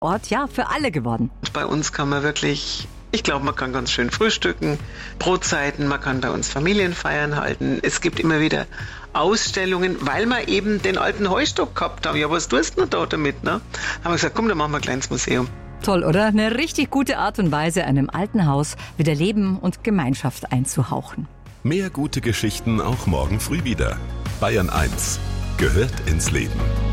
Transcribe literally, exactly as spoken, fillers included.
Ort, ja, für alle geworden. Bei uns kann man wirklich, ich glaube, man kann ganz schön frühstücken, Brotzeiten, man kann bei uns Familienfeiern halten. Es gibt immer wieder Ausstellungen, weil wir eben den alten Heustock gehabt haben. Ja, was tust du denn da damit? Ne? Haben wir gesagt, komm, dann machen wir ein kleines Museum. Toll, oder? Eine richtig gute Art und Weise, einem alten Haus wieder Leben und Gemeinschaft einzuhauchen. Mehr gute Geschichten auch morgen früh wieder. Bayern eins gehört ins Leben.